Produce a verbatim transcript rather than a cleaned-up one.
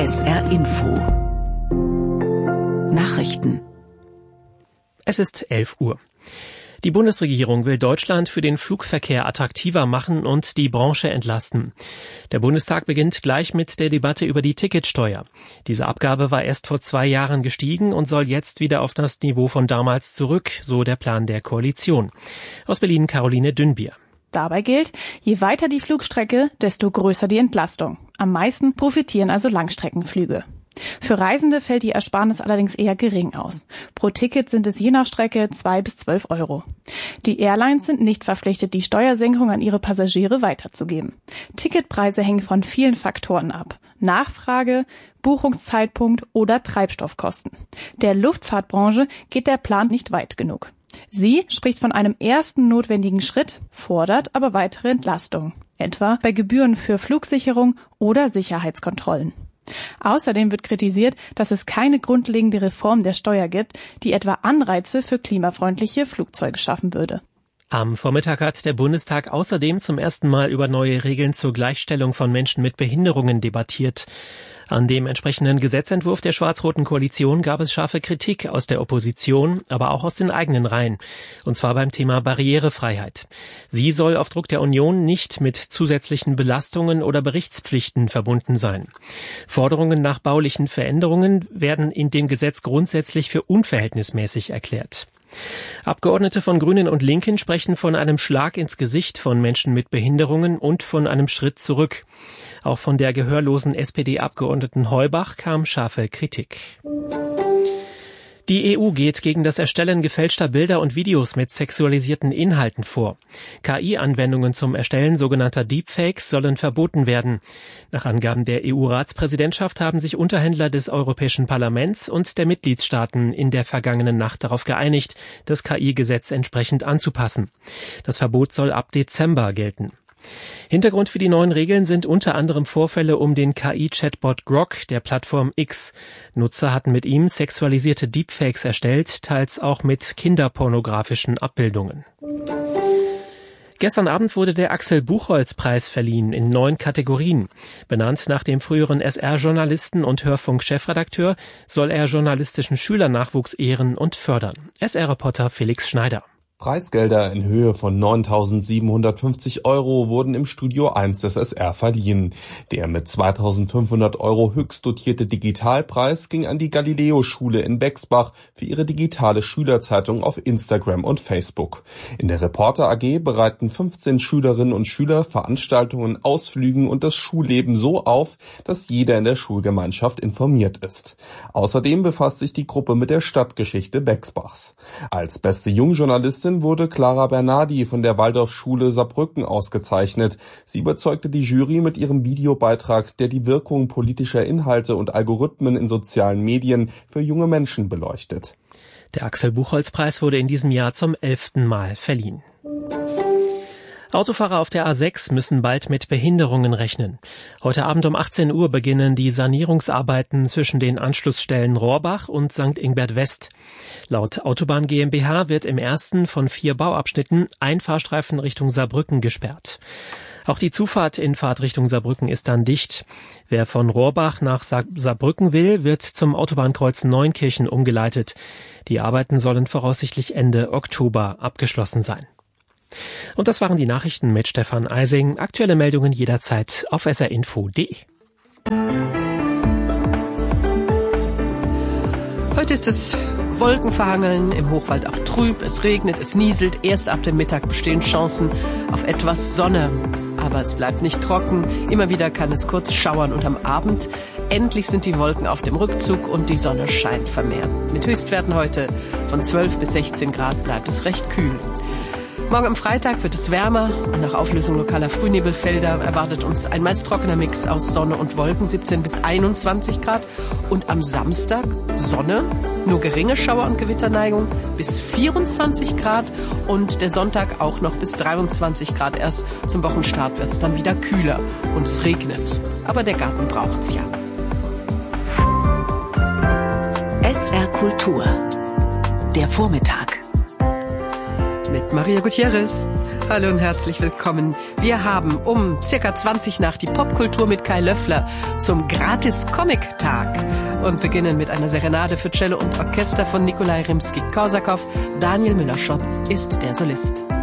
S R Info Nachrichten. Es ist elf Uhr. Die Bundesregierung will Deutschland für den Flugverkehr attraktiver machen und die Branche entlasten. Der Bundestag beginnt gleich mit der Debatte über die Ticketsteuer. Diese Abgabe war erst vor zwei Jahren gestiegen und soll jetzt wieder auf das Niveau von damals zurück, so der Plan der Koalition. Aus Berlin Caroline Dünnbier. Dabei gilt, je weiter die Flugstrecke, desto größer die Entlastung. Am meisten profitieren also Langstreckenflüge. Für Reisende fällt die Ersparnis allerdings eher gering aus. Pro Ticket sind es je nach Strecke zwei bis zwölf Euro. Die Airlines sind nicht verpflichtet, die Steuersenkung an ihre Passagiere weiterzugeben. Ticketpreise hängen von vielen Faktoren ab. Nachfrage, Buchungszeitpunkt oder Treibstoffkosten. Der Luftfahrtbranche geht der Plan nicht weit genug. Sie spricht von einem ersten notwendigen Schritt, fordert aber weitere Entlastung, etwa bei Gebühren für Flugsicherung oder Sicherheitskontrollen. Außerdem wird kritisiert, dass es keine grundlegende Reform der Steuer gibt, die etwa Anreize für klimafreundliche Flugzeuge schaffen würde. Am Vormittag hat der Bundestag außerdem zum ersten Mal über neue Regeln zur Gleichstellung von Menschen mit Behinderungen debattiert. An dem entsprechenden Gesetzentwurf der schwarz-roten Koalition gab es scharfe Kritik aus der Opposition, aber auch aus den eigenen Reihen. Und zwar beim Thema Barrierefreiheit. Sie soll auf Druck der Union nicht mit zusätzlichen Belastungen oder Berichtspflichten verbunden sein. Forderungen nach baulichen Veränderungen werden in dem Gesetz grundsätzlich für unverhältnismäßig erklärt. Abgeordnete von Grünen und Linken sprechen von einem Schlag ins Gesicht von Menschen mit Behinderungen und von einem Schritt zurück. Auch von der gehörlosen S P D-Abgeordneten Heubach kam scharfe Kritik. Die E U geht gegen das Erstellen gefälschter Bilder und Videos mit sexualisierten Inhalten vor. K I-Anwendungen zum Erstellen sogenannter Deepfakes sollen verboten werden. Nach Angaben der E U-Ratspräsidentschaft haben sich Unterhändler des Europäischen Parlaments und der Mitgliedstaaten in der vergangenen Nacht darauf geeinigt, das K I-Gesetz entsprechend anzupassen. Das Verbot soll ab Dezember gelten. Hintergrund für die neuen Regeln sind unter anderem Vorfälle um den K I-Chatbot Grok der Plattform X. Nutzer hatten mit ihm sexualisierte Deepfakes erstellt, teils auch mit kinderpornografischen Abbildungen. Gestern Abend wurde der Axel-Buchholz-Preis verliehen in neun Kategorien. Benannt nach dem früheren S R-Journalisten und Hörfunk-Chefredakteur soll er journalistischen Schülernachwuchs ehren und fördern. S R-Reporter Felix Schneider. Preisgelder in Höhe von neuntausendsiebenhundertfünfzig Euro wurden im Studio eins des S R verliehen. Der mit zweitausendfünfhundert Euro höchst dotierte Digitalpreis ging an die Galileo-Schule in Bexbach für ihre digitale Schülerzeitung auf Instagram und Facebook. In der Reporter A G bereiten fünfzehn Schülerinnen und Schüler Veranstaltungen, Ausflügen und das Schulleben so auf, dass jeder in der Schulgemeinschaft informiert ist. Außerdem befasst sich die Gruppe mit der Stadtgeschichte Bexbachs. Als beste Jungjournalistin wurde Clara Bernardi von der Waldorfschule Saarbrücken ausgezeichnet. Sie überzeugte die Jury mit ihrem Videobeitrag, der die Wirkung politischer Inhalte und Algorithmen in sozialen Medien für junge Menschen beleuchtet. Der Axel-Buchholz-Preis wurde in diesem Jahr zum elften Mal verliehen. Autofahrer auf der A sechs müssen bald mit Behinderungen rechnen. Heute Abend um achtzehn Uhr beginnen die Sanierungsarbeiten zwischen den Anschlussstellen Rohrbach und Sankt Ingbert West. Laut Autobahn GmbH wird im ersten von vier Bauabschnitten ein Fahrstreifen Richtung Saarbrücken gesperrt. Auch die Zufahrt in Fahrtrichtung Saarbrücken ist dann dicht. Wer von Rohrbach nach Sa- Saarbrücken will, wird zum Autobahnkreuz Neunkirchen umgeleitet. Die Arbeiten sollen voraussichtlich Ende Oktober abgeschlossen sein. Und das waren die Nachrichten mit Stefan Eising. Aktuelle Meldungen jederzeit auf s r info punkt d e. Heute ist es wolkenverhangen, im Hochwald auch trüb, es regnet, es nieselt. Erst ab dem Mittag bestehen Chancen auf etwas Sonne. Aber es bleibt nicht trocken, immer wieder kann es kurz schauern und am Abend endlich sind die Wolken auf dem Rückzug und die Sonne scheint vermehrt. Mit Höchstwerten heute von zwölf bis sechzehn Grad bleibt es recht kühl. Morgen am Freitag wird es wärmer und nach Auflösung lokaler Frühnebelfelder erwartet uns ein meist trockener Mix aus Sonne und Wolken, siebzehn bis einundzwanzig Grad. Und am Samstag Sonne, nur geringe Schauer- und Gewitterneigung bis vierundzwanzig Grad und der Sonntag auch noch bis dreiundzwanzig Grad. Erst zum Wochenstart wird es dann wieder kühler und es regnet. Aber der Garten braucht's ja. S R Kultur. Der Vormittag. Mit Maria Gutierrez. Hallo und herzlich willkommen. Wir haben um circa zwanzig nach die Popkultur mit Kai Löffler zum Gratis-Comic-Tag und beginnen mit einer Serenade für Cello und Orchester von Nikolai Rimski-Korsakow. Daniel Müller-Schott ist der Solist.